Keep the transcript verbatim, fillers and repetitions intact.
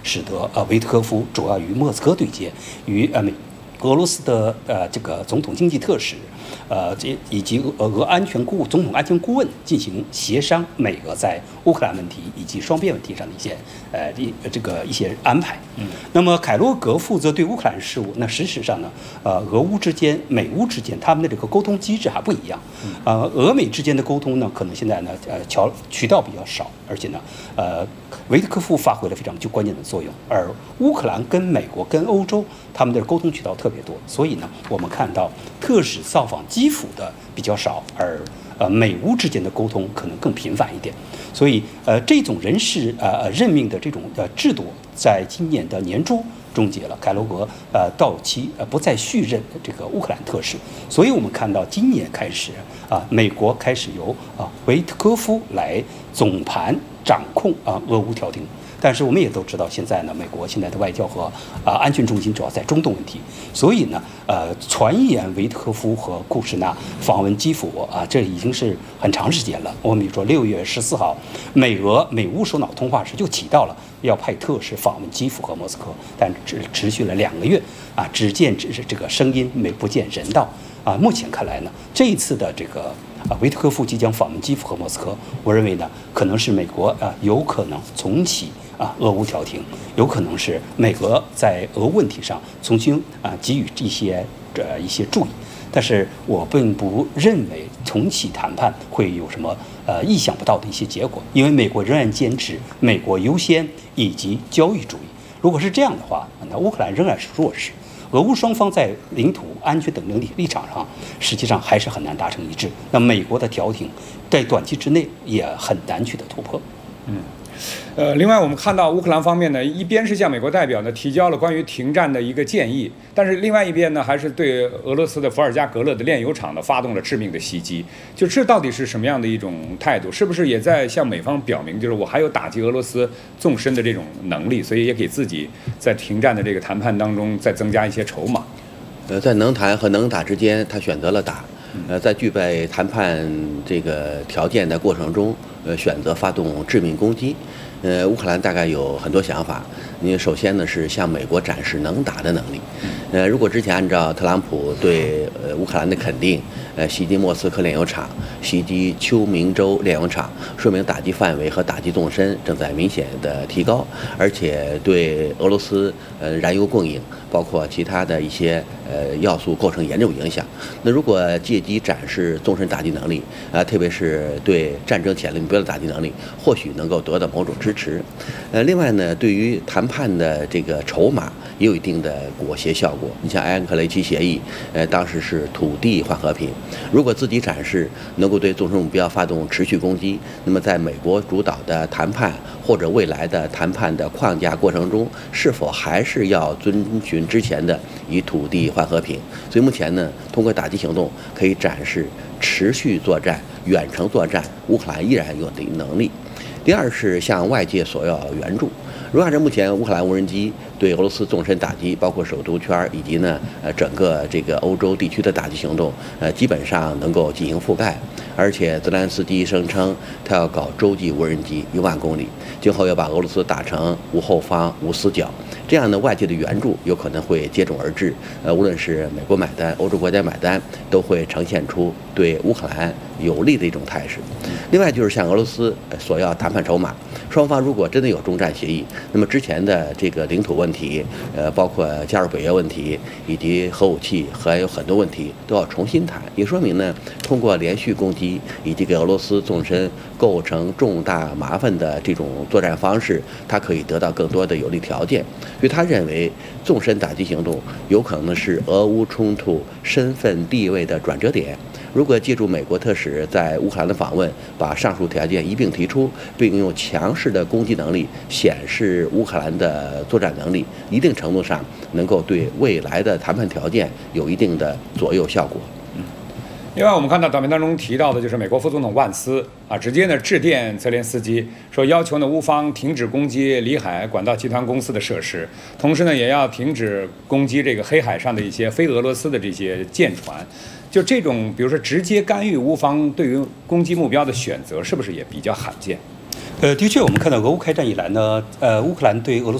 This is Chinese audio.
使得呃维特科夫主要与莫斯科对接，与呃美俄罗斯的呃这个总统经济特使。呃，这以及俄俄安全顾总统安全顾问进行协商，美俄在乌克兰问题以及双边问题上的一些呃一这个一些安排。嗯，那么凯罗格负责对乌克兰事务，那事实上呢，呃，俄乌之间、美乌之间他们的这个沟通机制还不一样。呃，俄美之间的沟通呢，可能现在呢，呃，桥渠道比较少，而且呢，呃，维特科夫发挥了非常就关键的作用，而乌克兰跟美国跟欧洲他们的沟通渠道特别多，所以呢，我们看到特使造访基辅的比较少，而呃美乌之间的沟通可能更频繁一点，所以呃这种人事呃任命的这种呃制度，在今年的年初终结了，凯罗格呃到期呃不再续任这个乌克兰特使，所以我们看到今年开始啊、呃，美国开始由啊、呃、维特科夫来总盘掌控啊、呃、俄乌调停。但是我们也都知道，现在呢，美国现在的外交和啊、呃、安全中心主要在中东问题，所以呢，呃，传言维特科夫和库什纳访问基辅啊、呃，这已经是很长时间了。我们比如说六月十四号，美俄美乌首脑通话时就提到了要派特使访问基辅和莫斯科，但只持续了两个月啊，只见只是这个声音，没不见人道啊。目前看来呢，这一次的这个。啊，维特科夫即将访问基辅和莫斯科，我认为呢，可能是美国啊，有可能重启啊俄乌调停，有可能是美俄在俄问题上重新啊给予一些呃一些注意，但是我并不认为重启谈判会有什么呃意想不到的一些结果，因为美国仍然坚持美国优先以及交易主义。如果是这样的话，那乌克兰仍然是弱势。俄乌双方在领土安全等立立场上，实际上还是很难达成一致。那美国的调停，在短期之内也很难取得突破。 嗯。呃，另外我们看到乌克兰方面呢，一边是向美国代表呢提交了关于停战的一个建议，但是另外一边呢，还是对俄罗斯的伏尔加格勒的炼油厂呢发动了致命的袭击。就这到底是什么样的一种态度？是不是也在向美方表明，就是我还有打击俄罗斯纵深的这种能力，所以也给自己在停战的这个谈判当中再增加一些筹码？ 呃，在能谈和能打之间，他选择了打。呃，在具备谈判这个条件的过程中，呃，选择发动致命攻击。呃，乌克兰大概有很多想法。你首先呢是向美国展示能打的能力。呃，如果之前按照特朗普对呃乌克兰的肯定，呃，袭击莫斯科炼油厂、袭击秋明州炼油厂，说明打击范围和打击纵深正在明显的提高，而且对俄罗斯呃燃油供应，包括其他的一些呃要素构成严重影响。那如果借机展示纵深打击能力，啊、呃，特别是对战争潜力目标的打击能力，或许能够得到某种支持。呃，另外呢，对于谈判的这个筹码也有一定的裹挟效果。你像埃安克雷奇协议，呃，当时是土地换和平，如果自己展示能够对纵深目标发动持续攻击，那么在美国主导的谈判或者未来的谈判的框架过程中，是否还是要遵循之前的以土地换和平？所以目前呢，通过打击行动可以展示持续作战、远程作战，乌克兰依然有的能力。第二是向外界索要援助。如果按照目前乌克兰无人机对俄罗斯纵深打击，包括首都圈以及呢呃整个这个欧洲地区的打击行动，呃基本上能够进行覆盖。而且泽连斯基声称他要搞洲际无人机一万公里，今后要把俄罗斯打成无后方、无死角。这样的外界的援助有可能会接踵而至，呃，无论是美国买单、欧洲国家买单，都会呈现出对乌克兰有利的一种态势。另外就是向俄罗斯索要谈判筹码，双方如果真的有终战协议，那么之前的这个领土问题，呃，包括加入北约问题以及核武器，还有很多问题都要重新谈，也说明呢，通过连续攻击以及给俄罗斯纵深构成重大麻烦的这种作战方式，它可以得到更多的有利条件。所以他认为纵深打击行动有可能是俄乌冲突身份地位的转折点。如果借助美国特使在乌克兰的访问，把上述条件一并提出，并用强势的攻击能力显示乌克兰的作战能力，一定程度上能够对未来的谈判条件有一定的左右效果。 另外，我们看到短片当中提到的就是美国副总统万斯啊，直接呢致电泽连斯基，说要求呢乌方停止攻击里海管道集团公司的设施，同时呢也要停止攻击这个黑海上的一些非俄罗斯的这些舰船。就这种，比如说直接干预乌方对于攻击目标的选择，是不是也比较罕见？ 呃，的确，我们看到俄乌开战以来呢，呃，乌克兰对俄罗斯